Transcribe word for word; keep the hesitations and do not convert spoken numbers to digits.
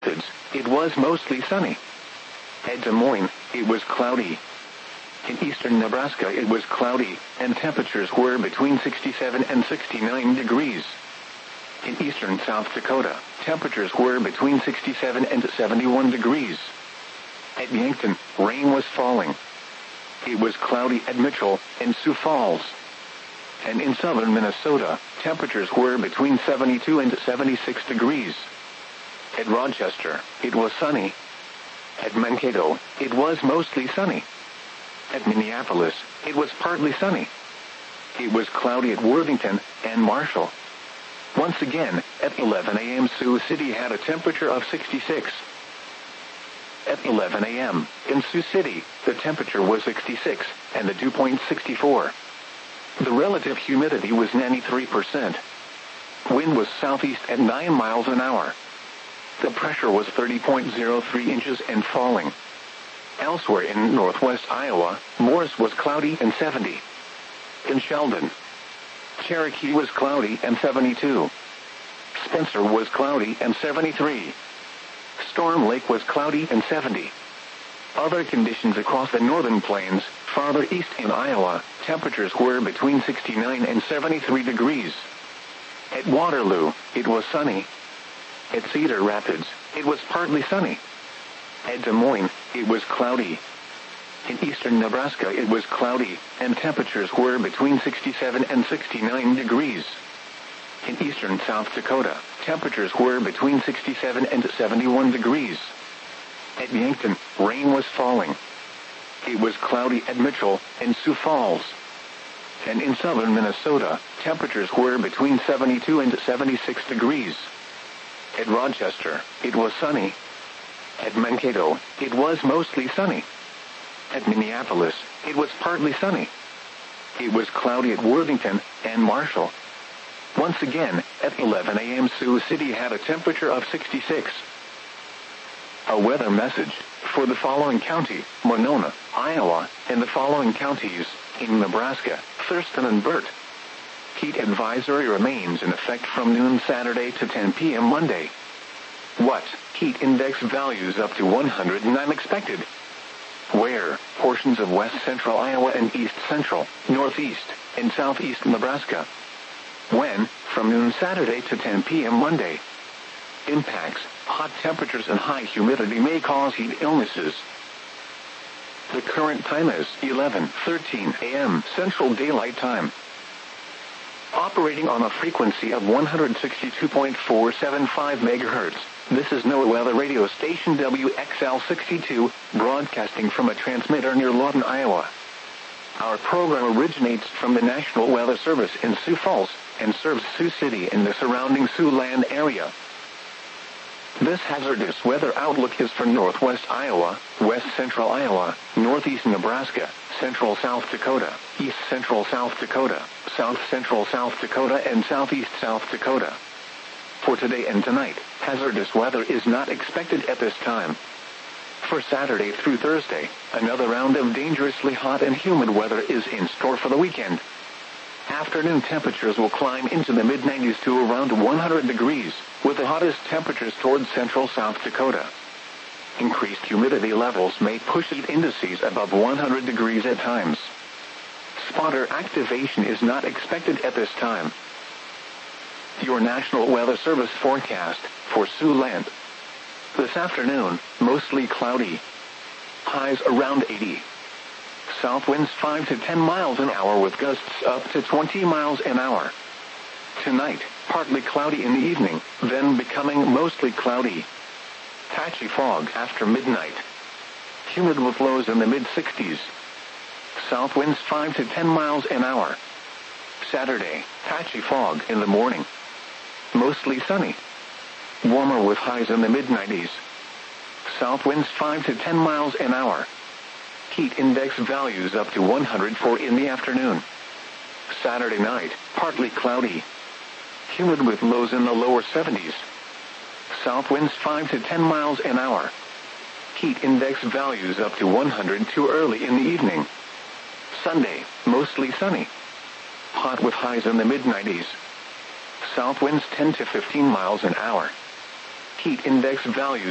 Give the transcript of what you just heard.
It was mostly sunny. At Des Moines, it was cloudy. In eastern Nebraska it was cloudy, and temperatures were between sixty-seven and sixty-nine degrees. In eastern South Dakota, temperatures were between sixty-seven and seventy-one degrees. At Yankton, rain was falling. It was cloudy at Mitchell and Sioux Falls. And in southern Minnesota, temperatures were between seventy-two and seventy-six degrees. At Rochester, it was sunny. At Mankato, it was mostly sunny. At Minneapolis, it was partly sunny. It was cloudy at Worthington and Marshall. Once again, at eleven a m Sioux City had a temperature of sixty-six. At eleven a m in Sioux City, the temperature was sixty-six, and the dew point sixty-four. The relative humidity was ninety-three percent. Wind was southeast at nine miles an hour. The pressure was thirty point zero three inches and falling. Elsewhere in northwest Iowa, Morris was cloudy and seventy. In Sheldon, Cherokee was cloudy and seventy-two. Spencer was cloudy and seventy-three. Storm Lake was cloudy and seventy. Other conditions across the northern plains, farther east in Iowa, temperatures were between sixty-nine and seventy-three degrees. At Waterloo, it was sunny. At Cedar Rapids, it was partly sunny. At Des Moines, it was cloudy. In eastern Nebraska it was cloudy, and temperatures were between sixty-seven and sixty-nine degrees. In eastern South Dakota, temperatures were between sixty-seven and seventy-one degrees. At Yankton, rain was falling. It was cloudy at Mitchell and Sioux Falls. And in southern Minnesota, temperatures were between seventy-two and seventy-six degrees. At Rochester, it was sunny. At Mankato, it was mostly sunny. At Minneapolis, it was partly sunny. It was cloudy at Worthington and Marshall. Once again, at eleven a m Sioux City had a temperature of sixty-six. A weather message for the following county: Monona, Iowa, and the following counties in Nebraska: Thurston and Burt. Heat advisory remains in effect from noon Saturday to ten p m Monday. What? Heat index values up to one hundred nine expected. Where? Portions of west central Iowa and east central, northeast, and southeast Nebraska. When? From noon Saturday to ten p m Monday. Impacts: hot temperatures and high humidity may cause heat illnesses. The current time is eleven thirteen a m Central Daylight Time. Operating on a frequency of one hundred sixty-two point four seven five megahertz, this is NOAA Weather Radio Station W X L sixty-two, broadcasting from a transmitter near Lawton, Iowa. Our program originates from the National Weather Service in Sioux Falls and serves Sioux City and the surrounding Siouxland area. This hazardous weather outlook is for northwest Iowa, west central Iowa, northeast Nebraska, central South Dakota, east central South Dakota, south central South Dakota, and southeast South Dakota. For today and tonight, hazardous weather is not expected at this time. For Saturday through Thursday, another round of dangerously hot and humid weather is in store for the weekend. Afternoon temperatures will climb into the mid nineties to around one hundred degrees, with the hottest temperatures towards central South Dakota. Increased humidity levels may push heat indices above one hundred degrees at times. Spotter activation is not expected at this time. Your National Weather Service forecast for Siouxland. This afternoon, mostly cloudy. Highs around eighty. South winds five to ten miles an hour with gusts up to twenty miles an hour. Tonight, partly cloudy in the evening, then becoming mostly cloudy. Patchy fog after midnight. Humid with lows in the mid sixties. South winds five to ten miles an hour. Saturday, patchy fog in the morning. Mostly sunny. Warmer with highs in the mid nineties. South winds five to ten miles an hour. Heat index values up to one hundred four in the afternoon. Saturday night, partly cloudy. Humid with lows in the lower seventies. South winds five to ten miles an hour. Heat index values up to one hundred two early in the evening. Sunday, mostly sunny. Hot with highs in the mid nineties. South winds ten to fifteen miles an hour. Heat index values